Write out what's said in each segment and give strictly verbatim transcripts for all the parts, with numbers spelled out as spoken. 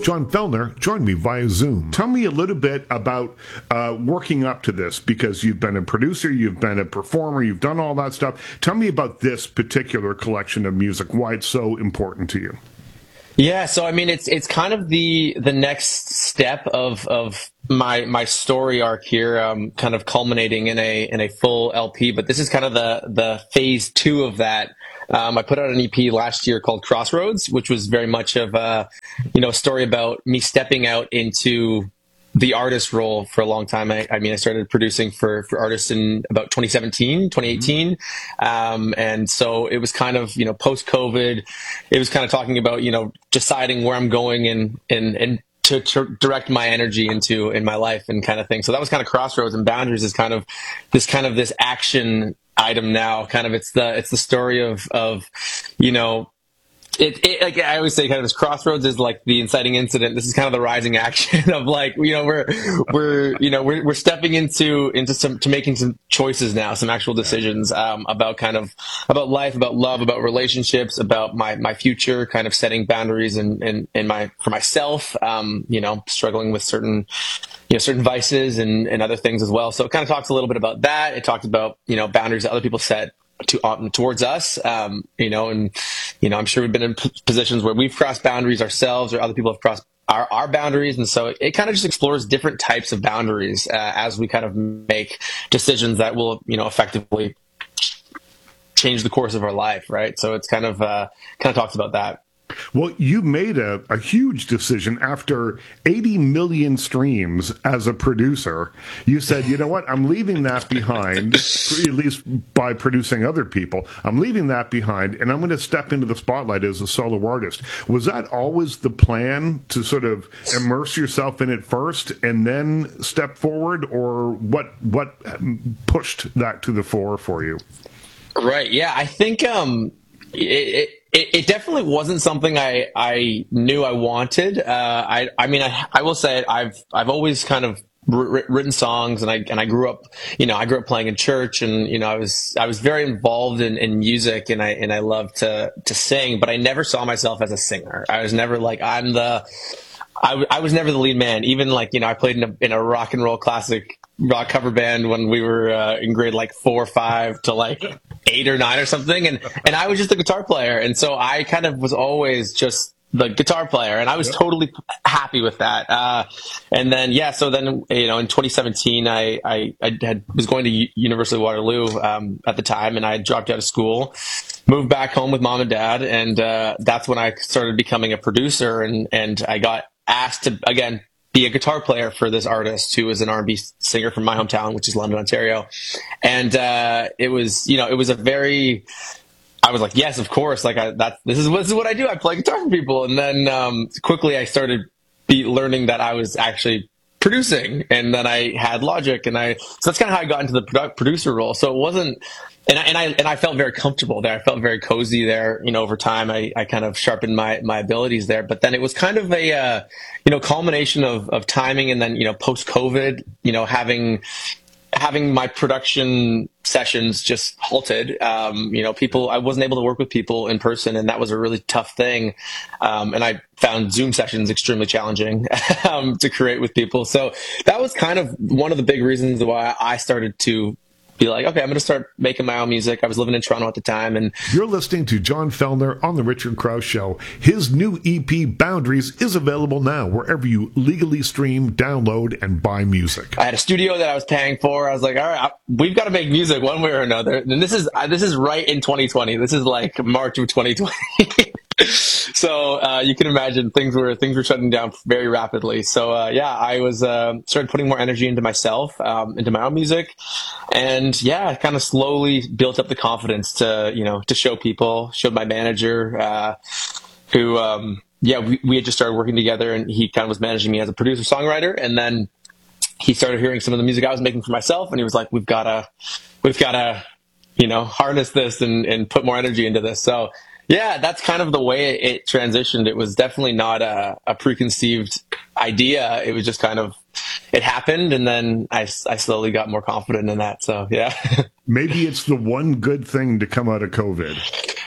John Fellner joined me via Zoom. Tell me a little bit about uh, working up to this, because you've been a producer, you've been a performer, you've done all that stuff. Tell me about this particular collection of music, why it's so important to you. Yeah, so I mean, it's it's kind of the the next step of of my my story arc here, um, kind of culminating in a in a full L P. But this is kind of the the phase two of that. Um, I put out an E P last year called Crossroads, which was very much of a you know a story about me stepping out into the artist role for a long time. I, I mean, I started producing for, for artists in about twenty seventeen, twenty eighteen. Mm-hmm. Um, and so it was kind of, you know, post COVID, it was kind of talking about, you know, deciding where I'm going and, and, and to, to direct my energy into in my life and kind of thing. So that was kind of Crossroads, and Boundaries is kind of this kind of this action item now. Kind of, it's the, it's the story of, of, you know, It, it, like I always say, kind of this Crossroads is like the inciting incident. This is kind of the rising action of like, you know, we're, we're, you know, we're, we're stepping into, into some, to making some choices now, some actual decisions, um, about kind of, about life, about love, about relationships, about my, my future, kind of setting boundaries and, and, and my, for myself, um, you know, struggling with certain, you know, certain vices and, and other things as well. So it kind of talks a little bit about that. It talked about, you know, boundaries that other people set to um, towards us, um, you know, and, you know, I'm sure we've been in p- positions where we've crossed boundaries ourselves, or other people have crossed our, our boundaries. And so it, it kind of just explores different types of boundaries, uh, as we kind of make decisions that will, you know, effectively change the course of our life. Right. So it's kind of, uh, kind of talks about that. Well, you made a, a huge decision after eighty million streams as a producer. You said, you know what, I'm leaving that behind, at least by producing other people. I'm leaving that behind, and I'm going to step into the spotlight as a solo artist. Was that always the plan, to sort of immerse yourself in it first and then step forward, or what, what pushed that to the fore for you? Right. Yeah, I think um, it, it, it definitely wasn't something I, I knew I wanted. Uh, I I mean, I, I will say I've I've always kind of written songs, and I and I grew up, you know, I grew up playing in church, and you know, I was I was very involved in, in music, and I and I loved to to sing, but I never saw myself as a singer. I was never like, I'm the I, w- I was never the lead man. Even like, you know, I played in a, in a rock and roll classic rock cover band when we were uh, in grade like four or five to like eight or nine or something. And, and I was just a guitar player. And so I kind of was always just the guitar player, and I was yep. totally happy with that. Uh, and then, yeah, so then, you know, in twenty seventeen, I, I, I had, was going to U- University of Waterloo, um, at the time, and I had dropped out of school, moved back home with mom and dad. And, uh, that's when I started becoming a producer, and, and I got asked to, again, be a guitar player for this artist who was an R and B singer from my hometown, which is London, Ontario. And, uh, it was, you know, it was a very, I was like, yes, of course. Like I, that's, this is, this is what I do. I play guitar for people. And then, um, quickly I started be learning that I was actually producing, and then I had Logic, and I, so that's kind of how I got into the produ- producer role. So it wasn't, and I, and I, and I felt very comfortable there. I felt very cozy there. You know, over time, I, I kind of sharpened my, my abilities there, but then it was kind of a, uh, you know, culmination of, of timing. And then, you know, post COVID, you know, having, having my production sessions just halted. Um, you know, people, I wasn't able to work with people in person, and that was a really tough thing. Um, and I found Zoom sessions extremely challenging, um, to create with people. So that was kind of one of the big reasons why I started to be like, okay, I'm going to start making my own music. I was living in Toronto at the time. And you're listening to John Fellner on The Richard Krause Show. His new E P, Boundaries, is available now wherever you legally stream, download, and buy music. I had a studio that I was paying for. I was like, all right, we've got to make music one way or another. And this is, this is right in twenty twenty. This is like March of twenty twenty. So, uh, you can imagine things were, things were shutting down very rapidly. So, uh, yeah, I was, uh, started putting more energy into myself, um, into my own music. And yeah, I kind of slowly built up the confidence to, you know, to show people, showed my manager, uh, who, um, yeah, we, we had just started working together, and he kind of was managing me as a producer songwriter. And then he started hearing some of the music I was making for myself, and he was like, we've gotta, we've gotta, you know, harness this and, and put more energy into this. So, yeah, that's kind of the way it transitioned. It was definitely not a, a preconceived idea. It was just kind of, it happened, and then I, I slowly got more confident in that. So, yeah. Maybe it's the one good thing to come out of COVID.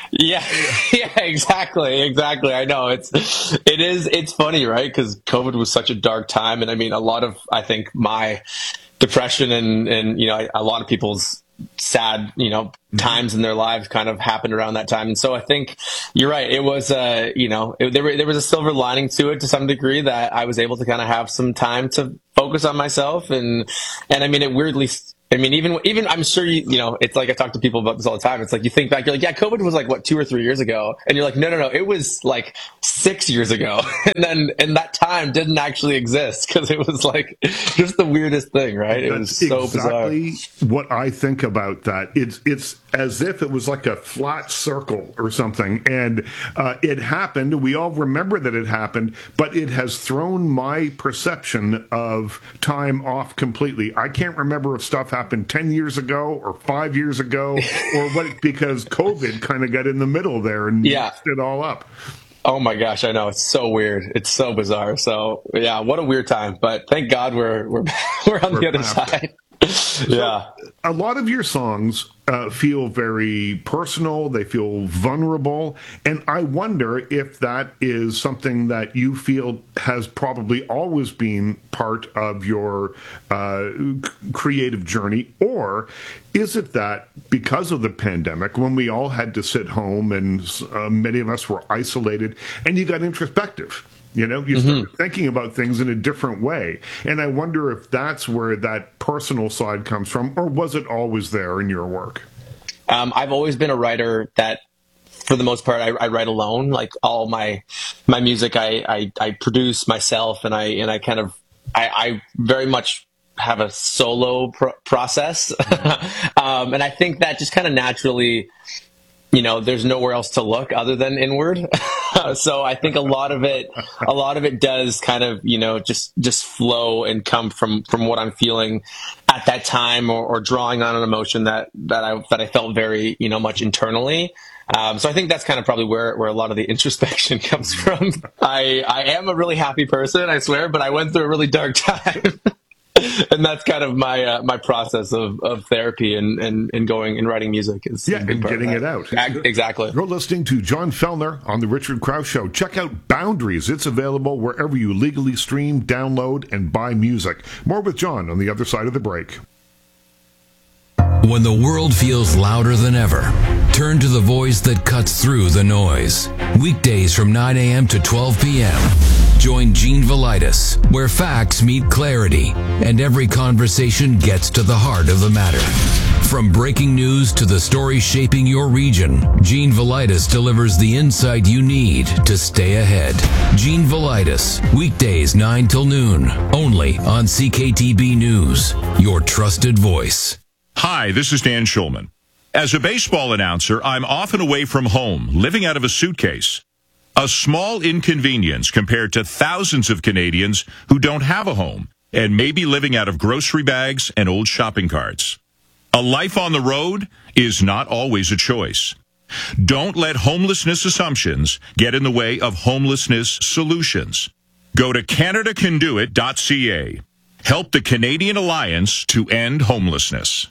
Yeah, yeah, exactly, exactly. I know it's, it is, it's funny, right? Because COVID was such a dark time, and I mean, a lot of, I think, my depression and and you know, a lot of people's sad, you know, times in their lives kind of happened around that time. And so I think you're right. It was, uh, you know, it, there, there was a silver lining to it to some degree, that I was able to kind of have some time to focus on myself. And, and I mean, it weirdly, I mean, even, even, I'm sure you, you know, it's like I talk to people about this all the time. It's like you think back, you're like, yeah, COVID was like, what, two or three years ago? And you're like, no, no, no, it was like six years ago. And then, and that time didn't actually exist because it was like just the weirdest thing, right? It was so exactly bizarre. What I think about that. It's, it's as if it was like a flat circle or something. And uh, it happened. We all remember that it happened, but it has thrown my perception of time off completely. I can't remember if stuff happened ten years ago or five years ago or what, because COVID kind of got in the middle there and yeah. mixed it all up. Oh my gosh, I know, it's so weird. It's so bizarre. So yeah, what a weird time. But thank God we're we're we're on we're the other side. Yeah. So, a lot of your songs uh, feel very personal. They feel vulnerable. And I wonder if that is something that you feel has probably always been part of your uh, creative journey, or is it that because of the pandemic, when we all had to sit home and uh, many of us were isolated, and you got introspective? You know, you start mm-hmm. thinking about things in a different way. And I wonder if that's where that personal side comes from, or was it always there in your work? Um, I've always been a writer that, for the most part, I, I write alone. Like all my my music, I, I, I produce myself, and I and I kind of I, I very much have a solo pr- process, um, and I think that just kind of naturally, you know, there's nowhere else to look other than inward. So I think a lot of it, a lot of it does kind of, you know, just, just flow and come from, from what I'm feeling at that time, or, or drawing on an emotion that, that I, that I felt very, you know, much internally. Um, so I think that's kind of probably where, where a lot of the introspection comes from. I, I am a really happy person, I swear, but I went through a really dark time. And that's kind of my uh, my process of, of therapy and, and, and going and writing music. Is yeah, and getting it out. Exactly. You're listening to John Fellner on The Richard Krause Show. Check out Boundaries. It's available wherever you legally stream, download, and buy music. More with John on the other side of the break. When the world feels louder than ever, turn to the voice that cuts through the noise. Weekdays from nine a.m. to twelve p.m. Join Gene Velitis, where facts meet clarity and every conversation gets to the heart of the matter. From breaking news to the story shaping your region, Gene Velitis delivers the insight you need to stay ahead. Gene Velitis, weekdays nine till noon, only on C K T B News, your trusted voice. Hi, this is Dan Schulman. As a baseball announcer, I'm often away from home, living out of a suitcase. A small inconvenience compared to thousands of Canadians who don't have a home and may be living out of grocery bags and old shopping carts. A life on the road is not always a choice. Don't let homelessness assumptions get in the way of homelessness solutions. Go to Canada Can Do It dot C A. Help the Canadian Alliance to End Homelessness.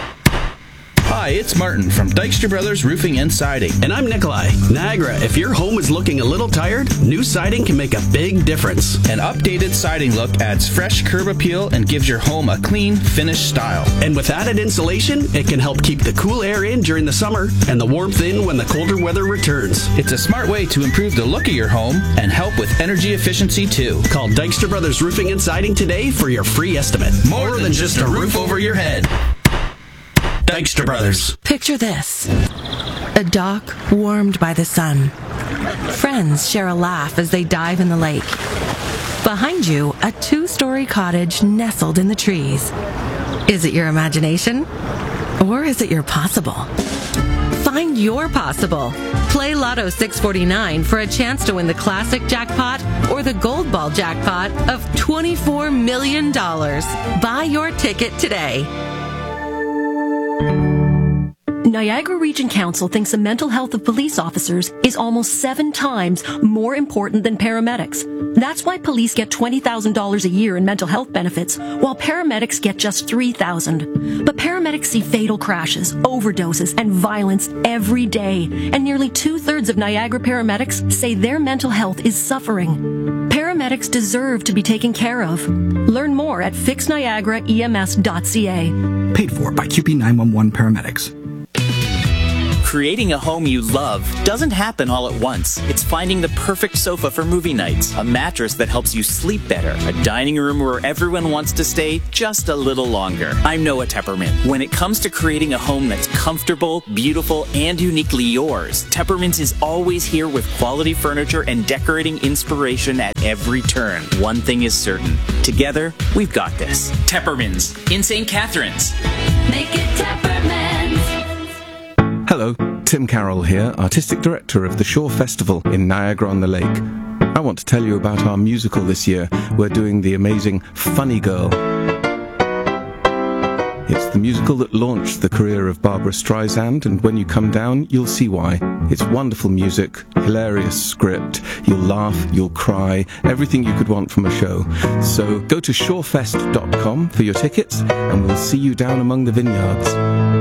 Hi, it's Martin from Dykstra Brothers Roofing and Siding. And I'm Nikolai. Niagara, if your home is looking a little tired, new siding can make a big difference. An updated siding look adds fresh curb appeal and gives your home a clean, finished style. And with added insulation, it can help keep the cool air in during the summer and the warmth in when the colder weather returns. It's a smart way to improve the look of your home and help with energy efficiency too. Call Dykstra Brothers Roofing and Siding today for your free estimate. More, More than, than just a roof over your head. Dykstra Brothers. Picture this. A dock warmed by the sun. Friends share a laugh as they dive in the lake. Behind you, a two-story cottage nestled in the trees. Is it your imagination? Or is it your possible? Find your possible. Play Lotto six forty-nine for a chance to win the classic jackpot or the gold ball jackpot of twenty-four million dollars. Buy your ticket today. Niagara Region Council thinks the mental health of police officers is almost seven times more important than paramedics. That's why police get twenty thousand dollars a year in mental health benefits, while paramedics get just three thousand dollars. But paramedics see fatal crashes, overdoses, and violence every day, and nearly two-thirds of Niagara paramedics say their mental health is suffering. Paramedics deserve to be taken care of. Learn more at fix niagara E M S dot C A. Paid for by Q P nine one one Paramedics. Creating a home you love doesn't happen all at once. It's finding the perfect sofa for movie nights, a mattress that helps you sleep better, a dining room where everyone wants to stay just a little longer. I'm Noah Tepperman. When it comes to creating a home that's comfortable, beautiful, and uniquely yours, Tepperman's is always here with quality furniture and decorating inspiration at every turn. One thing is certain. Together, we've got this. Tepperman's in Saint Catharines. Make it Tepperman's. Hello, Tim Carroll here, Artistic Director of the Shore Festival in Niagara-on-the-Lake. I want to tell you about our musical this year. We're doing the amazing Funny Girl. It's the musical that launched the career of Barbara Streisand, and when you come down, you'll see why. It's wonderful music, hilarious script, you'll laugh, you'll cry, everything you could want from a show. So go to shorefest dot com for your tickets, and we'll see you down among the vineyards.